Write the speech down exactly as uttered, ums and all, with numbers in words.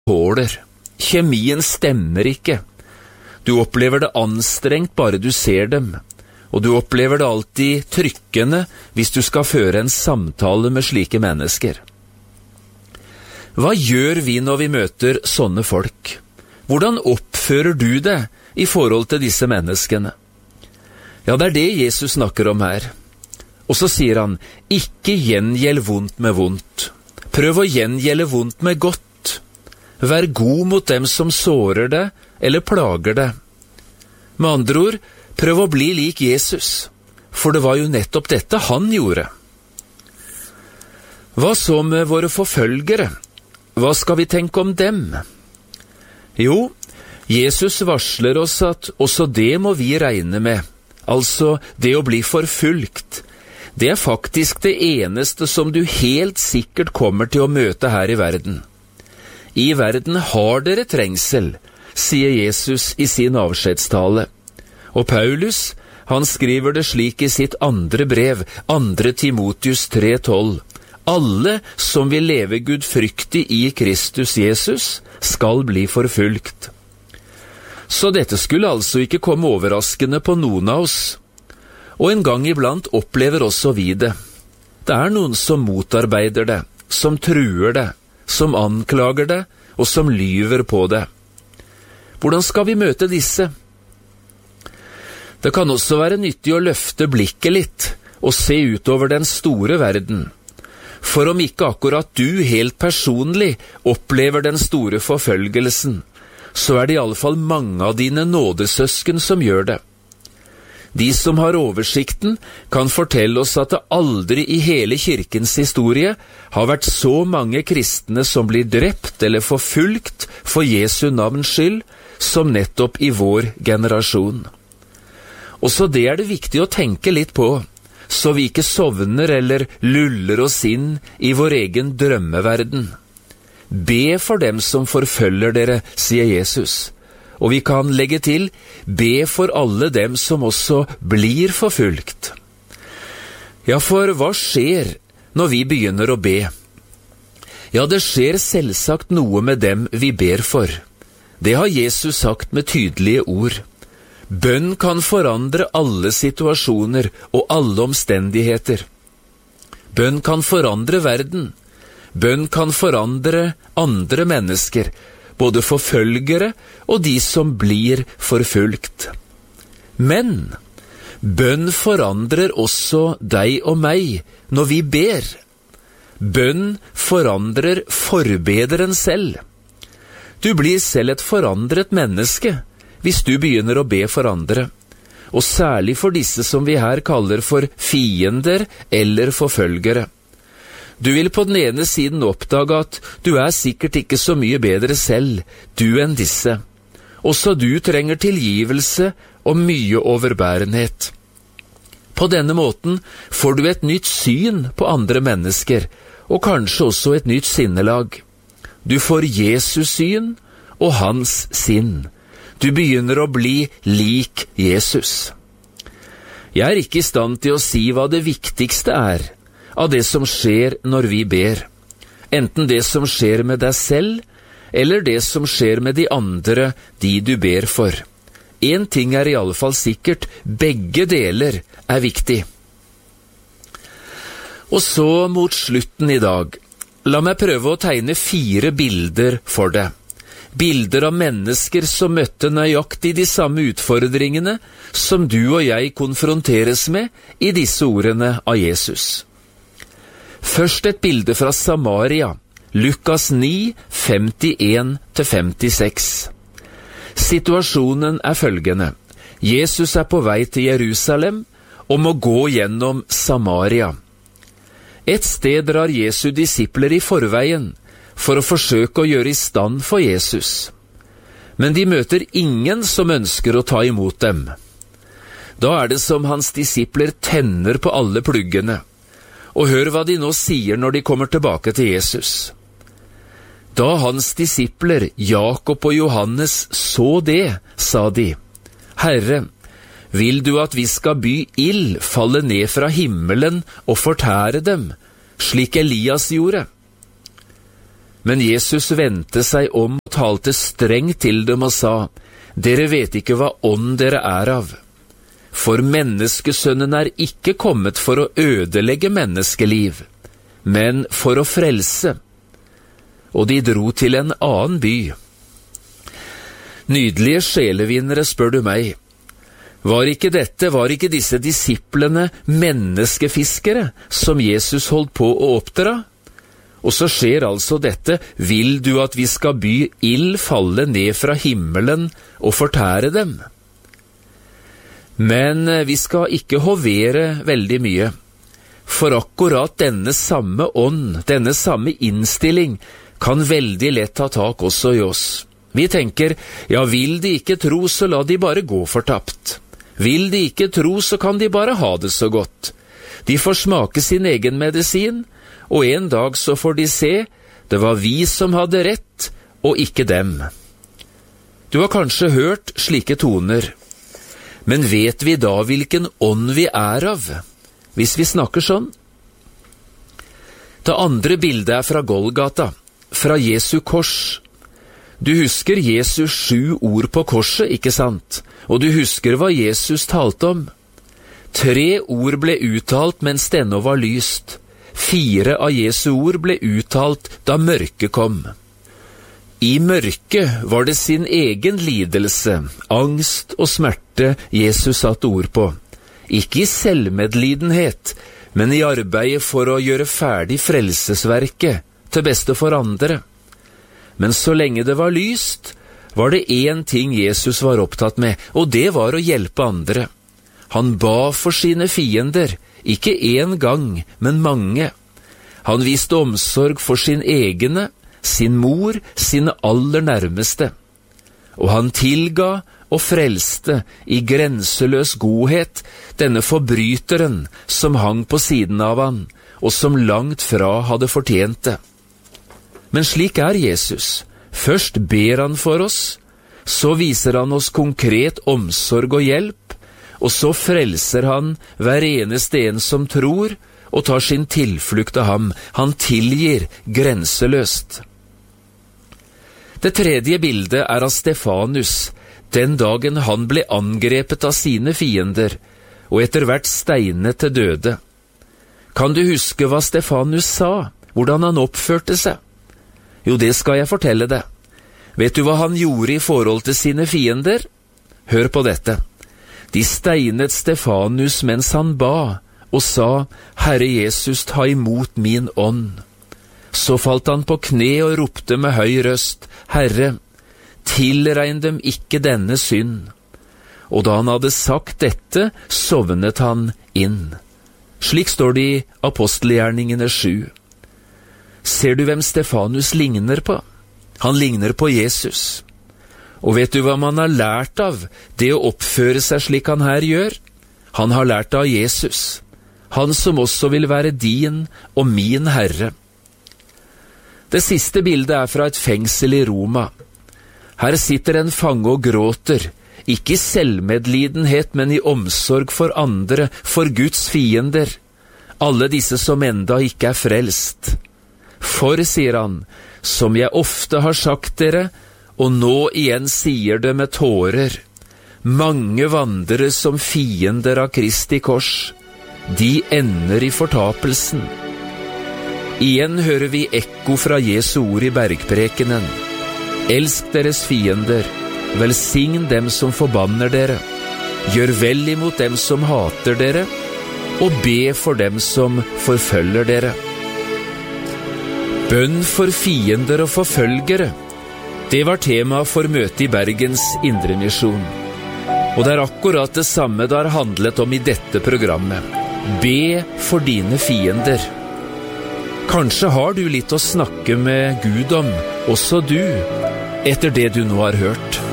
tåler. Kjemien stemmer ikke. Du opplever det anstrengt bare du ser dem, og du opplever det alltid trykkende hvis du skal føre en samtale med slike mennesker. Hva gjør vi når vi møter sånne folk? Hvordan oppfører du det i forhold til disse menneskene? Ja, det er det Jesus snakker om her. Og så sier han, ikke gjengjeld vondt med vondt. Prøv å gjengjelde vondt med godt. Vær god mot dem som sårer det, eller plager det. Med andre ord, prøv å bli lik Jesus, for det var jo nettopp dette han gjorde. Hva så med våre forfølgere? Hva skal vi tenke om dem? Jo, Jesus varsler oss at også det må vi regne med. Altså, det å bli forfulgt. Det er faktisk det eneste som du helt sikkert kommer til å møte her i verden. I verden har dere trengsel, sier Jesus i sin avskjedstale. Og Paulus, han skriver det slik i sitt andre brev, andre Timotius tre tolv. Alle som vil leve gudfryktig i Kristus Jesus, skal bli forfulgt. Så dette skulle altså ikke komme overraskende på noen av oss. Og en gang iblant opplever også vi det. Det er noen som motarbeider det, som truer det, som anklager det, og som lyver på det. Hvordan skal vi møte disse? Det kan også være nyttig å løfte blikket litt, og se utover den store verden. For om ikke akkurat du helt personlig opplever den store forfølgelsen, så er det i alle fall mange av dine nådesøsken som gjør det. De som har oversikten kan fortelle oss at det aldri i hele kirkens historie har vært så mange kristne som blir drept eller forfulgt for Jesu navns skyld som nettopp i vår generasjon. Også det er det viktig å tenke litt på, så vi ikke sovner eller luller oss inn i vår egen drømmeverden. Be for dem som forfølger dere, sier Jesus. Og vi kan legge til, be for alle dem som også blir forfulgt. Ja, for hva skjer når vi begynner å be? Ja, det skjer selvsagt noe med dem vi ber for. Det har Jesus sagt med tydelige ord. Bønn kan forandre alle situasjoner og alle omstendigheter. Bønn kan forandre verden. Bønn kan forandre andre mennesker, både forfølgere og de som blir forfulgt. Men bønn forandrer også deg og meg når vi ber. Bønn forandrer forbederen selv. Du blir selv et forandret menneske hvis du begynner å be for andre, og særlig for disse som vi her kaller for fiender eller forfølgere. Du vil på den ene siden oppdage at du er sikkert ikke så mye bedre selv, du enn disse. Også du trenger tilgivelse og mye overbærenhet. På denne måten får du et nytt syn på andre mennesker, og kanskje også et nytt sinnelag. Du får Jesus syn og hans sinn. Du begynner å bli lik Jesus. Jeg er ikke i stand til å si hva det viktigste er av det som skjer når vi ber. Enten det som skjer med deg selv, eller det som skjer med de andre, de du ber for. En ting er i alle fall sikkert, begge deler er viktig. Og så mot slutten i dag, la meg prøve å tegne fire bilder for deg. Bilder av mennesker som møtte nøyaktig de samme utfordringene som du og jeg konfronteres med i disse ordene av Jesus. Først et bilde fra Samaria, Lukas ni, femtien til femtiseks. Situasjonen er følgende. Jesus er på vei til Jerusalem og må gå gjennom Samaria. Et sted drar Jesu disipler i forveien for å forsøke å gjøre i stand for Jesus. Men de møter ingen som ønsker å ta imot dem. Da er det som hans disipler tenner på alle pluggene. Og hør hva de nå sier når de kommer tilbake til Jesus. Da hans disipler, Jakob og Johannes, så det, sa de, Herre, vil du at vi skal by ild falle ned fra himmelen og fortære dem, slik Elias gjorde? Men Jesus vendte seg om og talte strengt til dem og sa, «Dere vet ikke hva ånd dere er av. For menneskesønnen er ikke kommet for å ødelegge menneskeliv, men for å frelse.» Og de dro til en annen by. Nydelige sjelevinnere, spør du meg. Var ikke dette, var ikke disse disiplene menneskefiskere som Jesus holdt på å oppdra? Og så skjer altså dette, vil du at vi skal by ild falle ned fra himmelen og fortære dem? Men vi skal ikke hovere veldig mye, for akkurat denne samme ånd, denne samme innstilling, kan veldig lett ta tak også i oss. Vi tenker, ja, vil de ikke tro, så la de bare gå fortapt. Vil de ikke tro, så kan de bare ha det så godt. De får smake sin egen medisin, og en dag så får de se, det var vi som hadde rett, og ikke dem. Du har kanskje hørt slike toner, men vet vi da hvilken ånd vi er av, hvis vi snakker sånn? Det andre bildet er fra Golgata, fra Jesu kors. Du husker Jesus sju ord på korset, ikke sant? Og du husker hva Jesus talte om. Tre ord ble uttalt mens det ennå var lyst. Fire av Jesu ord ble uttalt da mørket kom. I mørket var det sin egen lidelse, angst og smerte Jesus satte ord på. Ikke i selvmedlidenhet, men i arbeidet for å gjøre ferdig frelsesverket til beste for andre. Men så lenge det var lyst, var det én ting Jesus var opptatt med, og det var å hjelpe andre. Han ba for sine fiender, ikke én gang, men mange. Han viste omsorg for sin egne, sin mor, sine aller nærmeste. Og han tilga og frelste i grenseløs godhet denne forbryteren som hang på siden av han, og som langt fra hadde fortjent det. Men slik er Jesus. Først ber han for oss, så viser han oss konkret omsorg og hjelp, og så frelser han hver eneste en som tror, og tar sin tilflukt av ham. Han tilgir grenseløst. Det tredje bildet er av Stefanus, den dagen han ble angrepet av sine fiender, og etter hvert steinet til døde. Kan du huske hva Stefanus sa, hvordan han oppførte seg? Jo, det skal jeg fortelle deg. Vet du hva han gjorde i forhold til sine fiender? Hør på dette. De steinet Stefanus mens han ba, og sa, «Herre Jesus, ta imot min ånd.» Så falt han på kne og ropte med høy røst, «Herre, tilregn dem ikke denne synd.» Og da han hadde sagt dette, sovnet han inn. Slik står det i Apostelgjerningene sju. Ser du hvem Stefanus ligner på? Han ligner på Jesus. Og vet du hva man har lært av det å oppføre seg slik han her gjør? Han har lært av Jesus, han som også vil være din og min Herre. Det siste bildet er fra et fengsel i Roma. Her sitter en fange og gråter, ikke i selvmedlidenhet, men i omsorg for andre, for Guds fiender, alle disse som enda ikke er frelst. For, sier han, som jeg ofte har sagt dere, og nå igjen sier det med tårer, mange vandrer som fiender av Kristi kors, de ender i fortapelsen. Igjen hører vi ekko fra Jesu ord i bergprekenen. Elsk deres fiender, velsign dem som forbanner dere, gjør vel imot dem som hater dere, og be for dem som forfølger dere. Bønn for fiender og forfølgere, det var tema for møtet i Bergens Indremisjon. Og det er akkurat det samme det har handlet om i dette programmet. Be for dine fiender. Kanskje har du litt å snakke med Gud om, også du, etter det du nå har hørt.